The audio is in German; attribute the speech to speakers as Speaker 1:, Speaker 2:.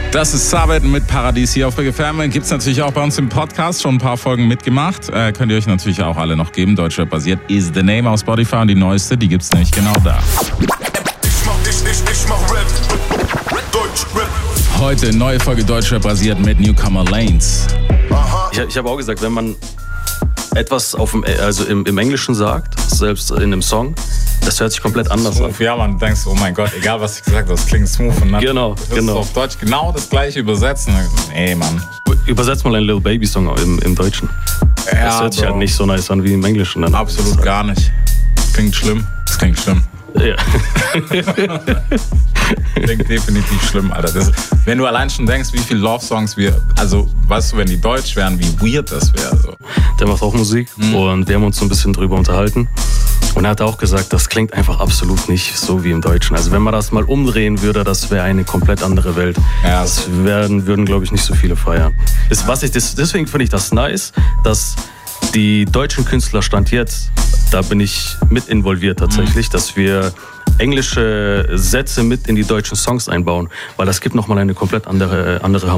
Speaker 1: Das ist Sabet mit Paradies hier auf Big FM. Gibt es natürlich auch bei uns im Podcast, schon ein paar Folgen mitgemacht. Könnt ihr euch natürlich auch alle noch geben. Deutschrap basiert is the name auf Spotify und die neueste, die gibt es nämlich genau da. Ich mach Rap. Deutschrap. Heute neue Folge Deutschrap basiert mit Newcomer Lanes.
Speaker 2: Ich habe auch gesagt, wenn man etwas im Englischen sagt, selbst in einem Song, das hört sich komplett anders
Speaker 1: smooth,
Speaker 2: an.
Speaker 1: Ja, man denkt, oh mein Gott, egal was ich gesagt habe, das klingt smooth. Und dann
Speaker 2: genau.
Speaker 1: auf Deutsch genau das gleiche übersetzen. Nee, Mann.
Speaker 2: Übersetzt mal einen Lil Baby Song im Deutschen.
Speaker 1: Ja,
Speaker 2: das hört sich halt nicht so nice an wie im Englischen. Dann.
Speaker 1: Absolut gar nicht. Das klingt schlimm.
Speaker 2: Ja.
Speaker 1: Klingt definitiv schlimm, Alter. Wenn du allein schon denkst, wie viele Love-Songs weißt du, wenn die deutsch wären, wie weird das wäre. So.
Speaker 2: Der macht auch Musik und wir haben uns so ein bisschen drüber unterhalten. Und er hat auch gesagt, das klingt einfach absolut nicht so wie im Deutschen. Also wenn man das mal umdrehen würde, das wäre eine komplett andere Welt.
Speaker 1: Ja.
Speaker 2: Das würden, glaube ich, nicht so viele feiern. Deswegen finde ich das nice, dass die deutschen Künstler Stand jetzt, da bin ich mit involviert tatsächlich, dass wir englische Sätze mit in die deutschen Songs einbauen, weil das gibt nochmal eine komplett andere